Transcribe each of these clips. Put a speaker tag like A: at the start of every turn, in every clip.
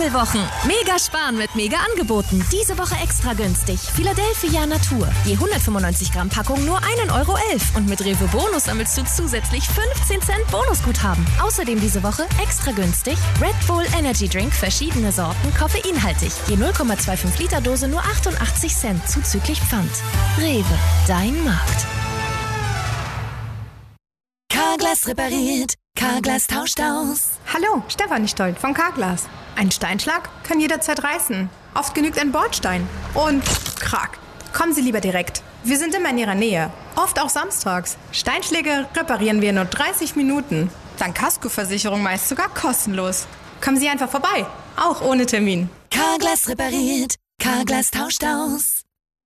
A: Apfelwochen. Mega sparen mit Mega-Angeboten. Diese Woche extra günstig. Philadelphia Natur. Je 195 Gramm Packung nur 1,11 € und mit Rewe Bonus sammelst du zusätzlich 15 Cent Bonusguthaben. Außerdem diese Woche extra günstig Red Bull Energy Drink, verschiedene Sorten, koffeinhaltig. Je 0,25 Liter Dose nur 88 Cent zuzüglich Pfand. Rewe, dein Markt.
B: Carglass repariert, Carglass tauscht aus.
C: Hallo, Stefanie Stoll von Carglass. Ein Steinschlag kann jederzeit reißen. Oft genügt ein Bordstein. Und krack. Kommen Sie lieber direkt. Wir sind immer in Ihrer Nähe. Oft auch samstags. Steinschläge reparieren wir in nur 30 Minuten. Dank Kaskoversicherung meist sogar kostenlos. Kommen Sie einfach vorbei. Auch ohne Termin.
B: Carglass repariert, Carglass tauscht aus.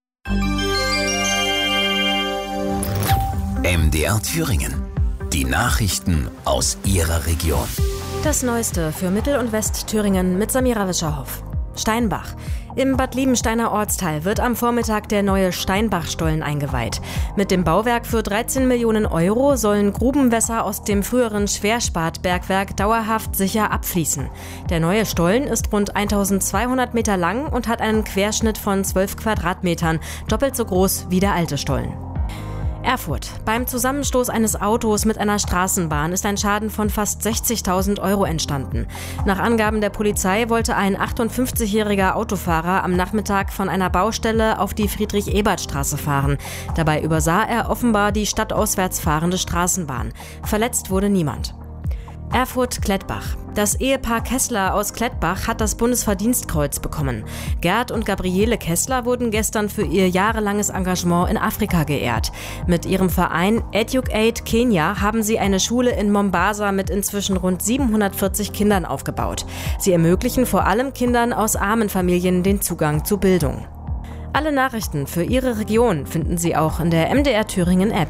D: MDR Thüringen. Die Nachrichten aus Ihrer Region.
E: Das Neueste für Mittel- und Westthüringen mit Samira Wischerhoff. Steinbach. Im Bad Liebensteiner Ortsteil wird am Vormittag der neue Steinbach-Stollen eingeweiht. Mit dem Bauwerk für 13 Millionen € sollen Grubenwässer aus dem früheren Schwerspat-Bergwerk dauerhaft sicher abfließen. Der neue Stollen ist rund 1200 Meter lang und hat einen Querschnitt von 12 Quadratmetern, doppelt so groß wie der alte Stollen. Erfurt. Beim Zusammenstoß eines Autos mit einer Straßenbahn ist ein Schaden von fast 60.000 € entstanden. Nach Angaben der Polizei wollte ein 58-jähriger Autofahrer am Nachmittag von einer Baustelle auf die Friedrich-Ebert-Straße fahren. Dabei übersah er offenbar die stadtauswärts fahrende Straßenbahn. Verletzt wurde niemand. Erfurt-Klettbach. Das Ehepaar Kessler aus Klettbach hat das Bundesverdienstkreuz bekommen. Gerd und Gabriele Kessler wurden gestern für ihr jahrelanges Engagement in Afrika geehrt. Mit ihrem Verein Educate Kenya haben sie eine Schule in Mombasa mit inzwischen rund 740 Kindern aufgebaut. Sie ermöglichen vor allem Kindern aus armen Familien den Zugang zu Bildung. Alle Nachrichten für Ihre Region finden Sie auch in der MDR Thüringen App.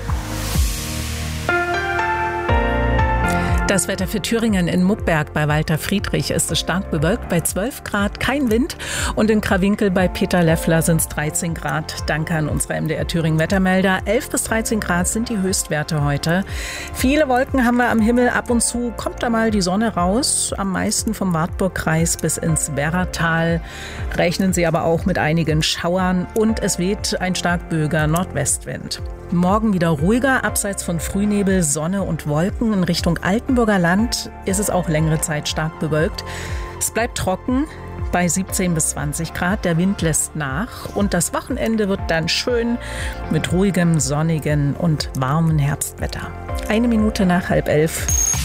F: Das Wetter für Thüringen: in Muppberg bei Walter Friedrich ist es stark bewölkt bei 12 Grad, kein Wind. Und in Krawinkel bei Peter Leffler sind es 13 Grad. Danke an unsere MDR Thüringen Wettermelder. 11 bis 13 Grad sind die Höchstwerte heute. Viele Wolken haben wir am Himmel. Ab und zu kommt da mal die Sonne raus. Am meisten vom Wartburgkreis bis ins Werratal. Rechnen Sie aber auch mit einigen Schauern. Und es weht ein stark böiger Nordwestwind. Morgen wieder ruhiger, abseits von Frühnebel, Sonne und Wolken. In Richtung Altenburger Land ist es auch längere Zeit stark bewölkt. Es bleibt trocken bei 17 bis 20 Grad. Der Wind lässt nach und das Wochenende wird dann schön mit ruhigem, sonnigen und warmen Herbstwetter. 1 Minute nach 10:30.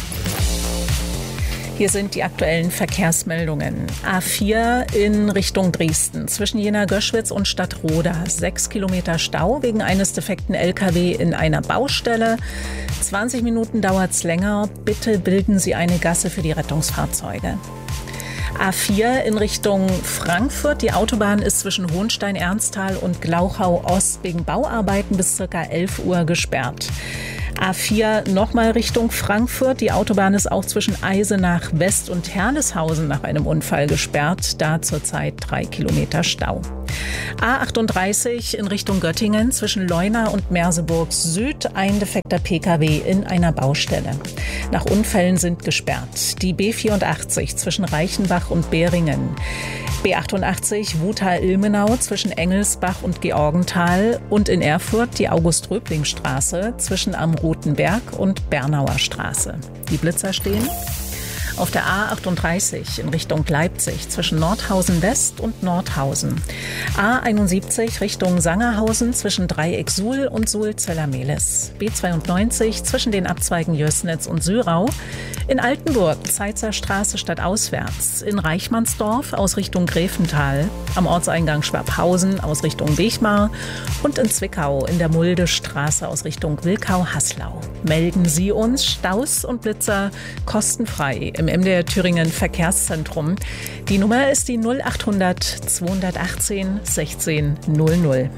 F: Hier sind die aktuellen Verkehrsmeldungen. A4 in Richtung Dresden zwischen Jena-Göschwitz und Stadtroda. 6 Kilometer Stau wegen eines defekten LKW in einer Baustelle. 20 Minuten dauert's länger. Bitte bilden Sie eine Gasse für die Rettungsfahrzeuge. A4 in Richtung Frankfurt. Die Autobahn ist zwischen Hohenstein-Ernsthal und Glauchau-Ost wegen Bauarbeiten bis ca. 11 Uhr gesperrt. A4 nochmal Richtung Frankfurt. Die Autobahn ist auch zwischen Eisenach West und Herleshausen nach einem Unfall gesperrt. Da zurzeit 3 Kilometer Stau. A38 in Richtung Göttingen zwischen Leuna und Merseburg Süd. Ein defekter Pkw in einer Baustelle. Nach Unfällen sind gesperrt. Die B84 zwischen Reichenbach und Beringen. B88 Wutha-Ilmenau zwischen Engelsbach und Georgenthal und in Erfurt die August-Röbling-Straße zwischen am Roten Berg und Bernauer Straße. Die Blitzer stehen auf der A38 in Richtung Leipzig zwischen Nordhausen West und Nordhausen. A71 Richtung Sangerhausen zwischen Dreieck Suhl und Suhl-Zöller-Mehlis. B92 zwischen den Abzweigen Jößnitz und Syrau. In Altenburg Zeitzer Straße stadtauswärts. In Reichmannsdorf aus Richtung Gräfental. Am Ortseingang Schwabhausen aus Richtung Wechmar. Und in Zwickau in der Muldestraße aus Richtung Wilkau-Haslau. Melden Sie uns Staus und Blitzer kostenfrei im MDR Thüringen Verkehrszentrum. Die Nummer ist die 0800 218 16 00.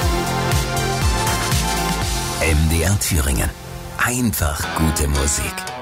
D: MDR Thüringen. Einfach gute Musik.